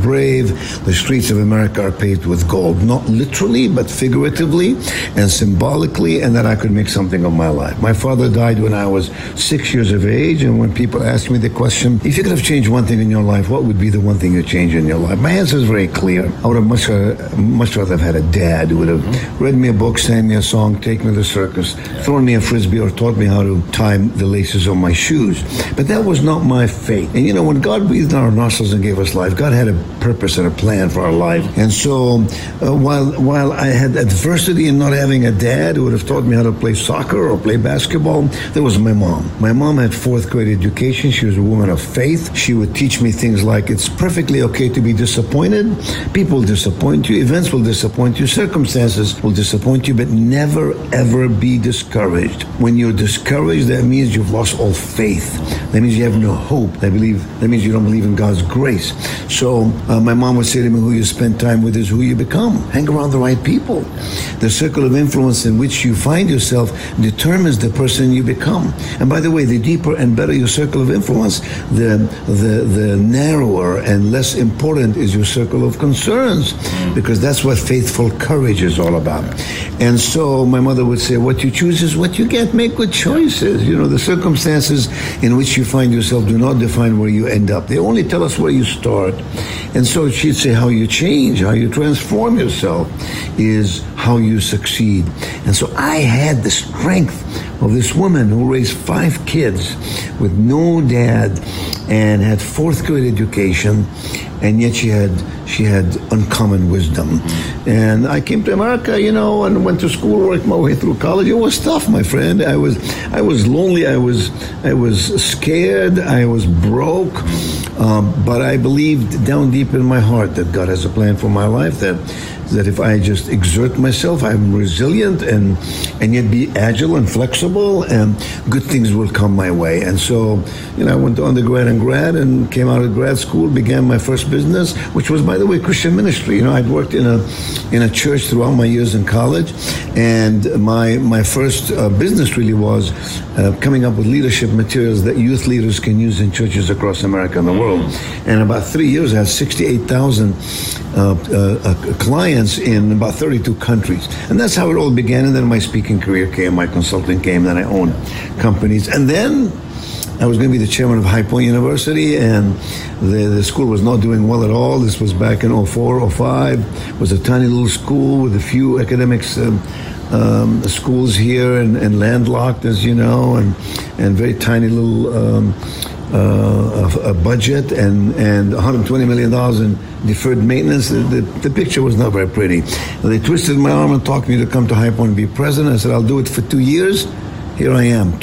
brave. The streets of America are paved with gold. Not literally, but figuratively and symbolically, and that I could make something of my life. My father died when I was 6 years of age, and when people ask me the question, if you could have changed one thing in your life, what would be the one thing you change in your life? My answer is very clear. I would have much rather have had a dad who would have read me a book, sang me a song, taken me to the circus, thrown me a frisbee, or taught me how to tie the laces on my shoes. But that was not my fate. And when God breathed in our nostrils and gave us life, God had a purpose and a plan for our life. And so while I had adversity in not having a dad who would have taught me how to play soccer or play basketball, there was my mom. My mom had fourth grade education. She was a woman of faith. She would teach me things like it's perfectly okay to be disappointed. People disappoint you. Events will disappoint you. Circumstances will disappoint you, but never, ever be discouraged. When you're discouraged, that means you've lost all faith. That means you have no hope. That means you don't believe in God's grace. So my mom would say to me, who you spend time with is who you become. Hang around the right people. The circle of influence in which you find yourself determines the person you become. And by the way, the deeper and better your circle of influence, the narrower and less important is your circle of concerns, because that's what faithful courage is all about. And so my mother would say, what you choose is what you get. Make good choices. The circumstances in which you find yourself do not define where you end up. They only tell us where you start. And so she'd say how you change, how you transform yourself is how you succeed. And so I had the strength of this woman who raised 5 kids with no dad and had fourth grade education, and yet she had uncommon wisdom. And I came to America, and went to school, worked my way through college. It was tough, my friend. I was lonely. I was scared. I was broke. But I believed down deep in my heart that God has a plan for my life, that if I just exert myself, I'm resilient and yet be agile and flexible, and good things will come my way. And so, I went to undergrad and grad, and came out of grad school, began my first business, which was, by the way, Christian ministry. I'd worked in a church throughout my years in college, and my first business really was coming up with leadership materials that youth leaders can use in churches across America and the world. And in about 3 years, I had 68,000 clients in about 32 countries. And that's how it all began. And then my speaking career came, my consulting came, then I owned companies. And then I was going to be the chairman of High Point University, and the school was not doing well at all. This was back in 04, 05. It was a tiny little school with a few academics schools here and landlocked, as you know, and very tiny little a budget and $120 million in deferred maintenance. The picture was not very pretty. They twisted my arm and talked me to come to High Point and be president. I said, I'll do it for 2 years. Here I am,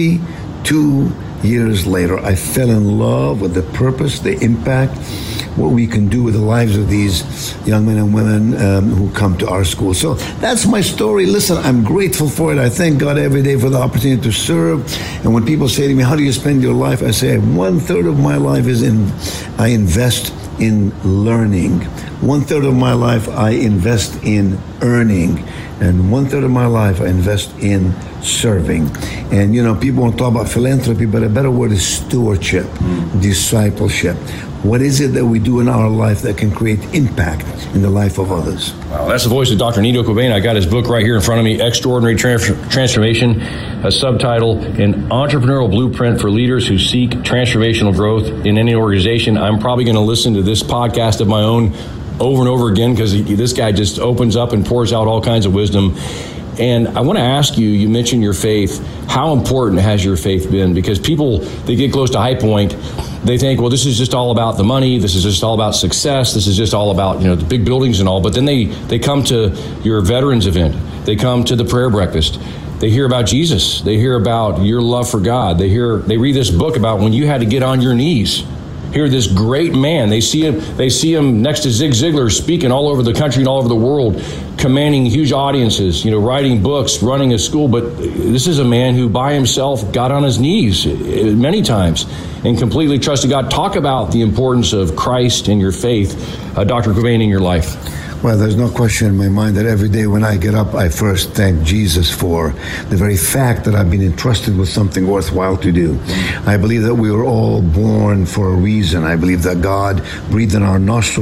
22 years later. I fell in love with the purpose, the impact, what we can do with the lives of these young men and women who come to our school. So that's my story. Listen, I'm grateful for it. I thank God every day for the opportunity to serve. And when people say to me, how do you spend your life? I say 1/3 of my life is I invest in learning. 1/3 of my life I invest in earning. And 1/3 of my life I invest in serving. And, people won't talk about philanthropy, but a better word is stewardship, discipleship. What is it that we do in our life that can create impact in the life of others? Wow, that's the voice of Dr. Nito Cobain. I got his book right here in front of me, Extraordinary Transformation, a subtitle, An Entrepreneurial Blueprint for Leaders Who Seek Transformational Growth in Any Organization. I'm probably going to listen to this podcast of my own over and over again, because this guy just opens up and pours out all kinds of wisdom. And I want to ask you, you mentioned your faith. How important has your faith been? Because people, they get close to High Point, they think, well, this is just all about the money. This is just all about success. This is just all about, the big buildings and all. But then they come to your veterans event. They come to the prayer breakfast. They hear about Jesus. They hear about your love for God. They read this book about when you had to get on your knees. Hear this great man. They see him next to Zig Ziglar speaking all over the country and all over the world, commanding huge audiences, writing books, running a school. But this is a man who by himself got on his knees many times and completely trusted God. Talk about the importance of Christ and your faith, Dr. Cobain, in your life. Well, there's no question in my mind that every day when I get up, I first thank Jesus for the very fact that I've been entrusted with something worthwhile to do. I believe that we were all born for a reason. I believe that God breathed in our nostrils